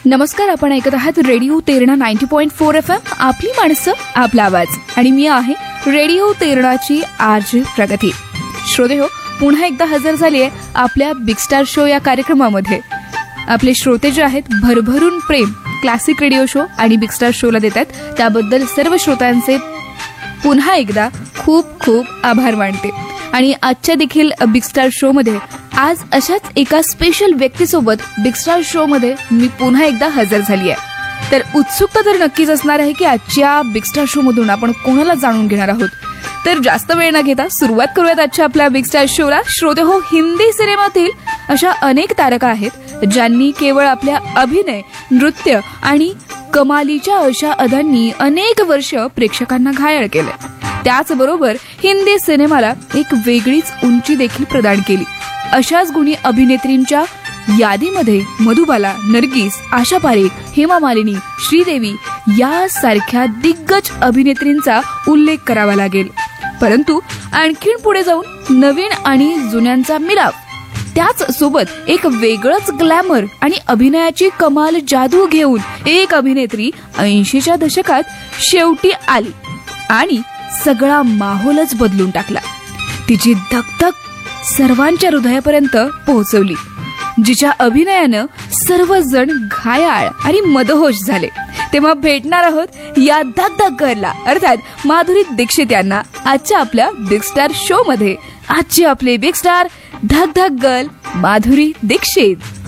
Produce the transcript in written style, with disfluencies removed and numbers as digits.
नमस्कार, आपण ऐकत आहात रेडिओ तेरणा 90.4 FM. आपली माणसं, आपला आवाज. आणि मी आहे रेडिओ तेरणाची आरजे प्रगती. श्रोते हो, पुन्हा एकदा हजर झाली आहे आपल्या बिग स्टार शो या कार्यक्रमामध्ये. आपले श्रोते जे आहेत भरभरून प्रेम क्लासिक रेडिओ शो आणि बिग स्टार शोला देतात, त्याबद्दल सर्व श्रोत्यांचे पुन्हा एकदा खूप खूप आभार मानते. आणि आजच्या देखील बिग स्टार शो मध्ये आज अशाच एका स्पेशल व्यक्तीसोबत बिग स्टार शो मध्ये मी पुन्हा एकदा हजर झाली आहे. तर उत्सुकता तर नक्कीच असणार आहे की आजच्या बिग स्टार शो मधून आपण कोणाला जाणून घेणार आहोत. तर जास्त वेळ न घेता सुरुवात करूयात आजच्या आपल्या बिग स्टार शोला. श्रोते हो, हिंदी सिनेमातील अशा अनेक तारका आहेत ज्यांनी केवळ आपल्या अभिनय, नृत्य आणि कमालीच्या अशा अदांनी अनेक वर्ष प्रेक्षकांना घायल केले. त्याचबरोबर हिंदी सिनेमाला एक वेगळीच उंची देखील प्रदान केली. अशाच गुणी अभिनेत्रींच्या यादीमध्ये मधुबाला, नर्गिस, आशा पारेख, हेमा मालिनी, श्रीदेवी यासारख्या दिग्गज अभिनेत्रींचा उल्लेख करावा लागेल. परंतु आणखीन पुढे जाऊन नवीन आणि जुन्यांचा मिलाप, त्याच सोबत एक वेगळंच ग्लॅमर आणि अभिनयाची कमाल जादू घेऊन एक अभिनेत्री 80च्या दशकात शेवटी आली आणि सगळा माहोलच बदलून टाकला. तिची धगधग सर्वांच्या हृदयापर्यंत पोहोचवली, जिच्या अभिनयानं सर्वजण घायाळ आणि मदहोश झाले. तेव्हा भेटणार आहोत या धगधग गर्लला, अर्थात माधुरी दीक्षित यांना आजच्या आपल्या बिग स्टार शो मध्ये. आजचे आपले big star धगधग girl Madhuri Dixit.